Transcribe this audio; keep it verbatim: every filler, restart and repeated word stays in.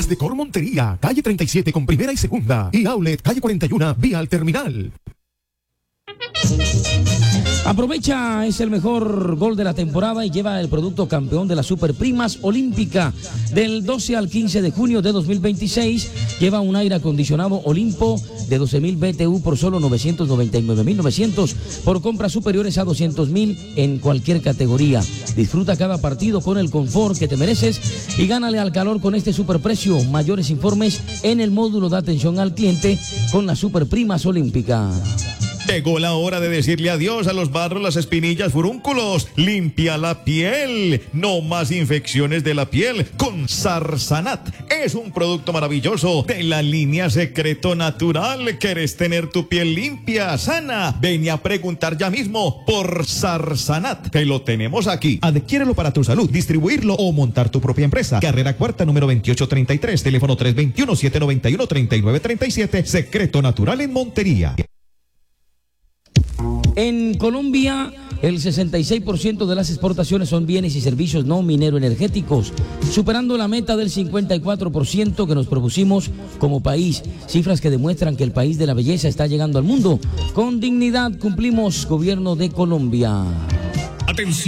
Tiendas Decor Montería, calle treinta y siete con primera y segunda. Y Outlet, calle cuarenta y uno, vía al terminal. Aprovecha, es el mejor gol de la temporada y lleva el producto campeón de las Superprimas Olímpica. Del doce al quince de junio de dos mil veintiséis, lleva un aire acondicionado Olimpo de doce mil B T U por solo novecientos noventa y nueve mil novecientos por compras superiores a doscientos mil en cualquier categoría. Disfruta cada partido con el confort que te mereces y gánale al calor con este superprecio. Mayores informes en el módulo de atención al cliente con las Superprimas Olímpica. Llegó la hora de decirle adiós a los barros, las espinillas, furúnculos. Limpia la piel. No más infecciones de la piel con Sarsanat. Es un producto maravilloso de la línea Secreto Natural. ¿Quieres tener tu piel limpia, sana? Ven a preguntar ya mismo por Sarsanat, que lo tenemos aquí. Adquiérelo para tu salud, distribuirlo o montar tu propia empresa. Carrera Cuarta, número veintiocho treinta y tres. Teléfono tres dos uno, siete nueve uno, tres nueve tres siete. Secreto Natural en Montería. En Colombia, el sesenta y seis por ciento de las exportaciones son bienes y servicios no minero-energéticos, superando la meta del cincuenta y cuatro por ciento que nos propusimos como país. Cifras que demuestran que el país de la belleza está llegando al mundo. Con dignidad cumplimos, Gobierno de Colombia. Atención.